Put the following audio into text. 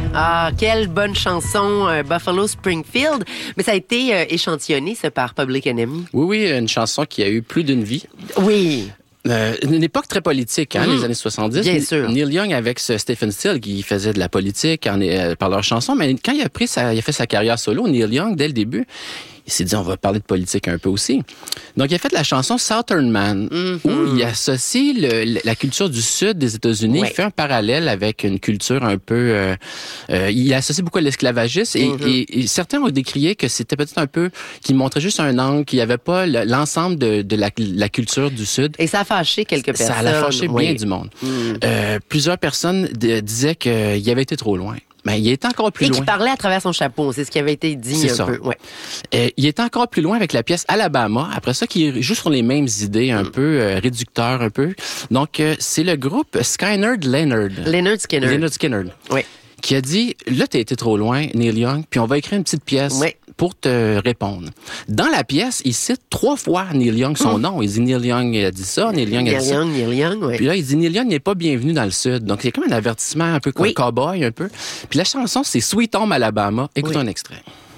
Ah, quelle bonne chanson, Buffalo Springfield. Mais ça a été échantillonné, ça, par Public Enemy. Oui, une chanson qui a eu plus d'une vie. Oui. Une époque très politique, les années 70. Bien sûr. Neil Young avec Stephen Stills qui faisait de la politique par leurs chansons, mais quand il a fait sa carrière solo, Neil Young, dès le début, il s'est dit, on va parler de politique un peu aussi. Donc, il a fait la chanson Southern Man, où il associe la culture du sud des États-Unis, il fait un parallèle avec une culture un peu... il associe beaucoup à l'esclavagisme et certains ont décrié que c'était peut-être un peu... qu'il montrait juste un angle, qu'il n'y avait pas l'ensemble de la culture du sud. Et ça a fâché quelques personnes. Ça a fâché bien du monde. Plusieurs personnes disaient qu'il avait été trop loin. Mais il est encore plus loin. Et qui parlait à travers son chapeau, c'est ce qui avait été dit un peu. Ouais. Il est encore plus loin avec la pièce Alabama. Après ça, qui joue sur les mêmes idées, un peu réducteurs, un peu. Donc, c'est le groupe Skynyrd Leonard. Leonard Skinner. Leonard Skinner. Oui. Qui a dit, là, t'as été trop loin, Neil Young, puis on va écrire une petite pièce pour te répondre. Dans la pièce, il cite 3 fois Neil Young, son nom. Il dit Neil Young a dit ça, Neil Young a dit ça. Neil Young, oui. Puis là, il dit Neil Young n'est pas bienvenu dans le Sud. Donc, c'est comme un avertissement un peu comme cowboy, un peu. Puis la chanson, c'est Sweet Home Alabama. Écoute un extrait.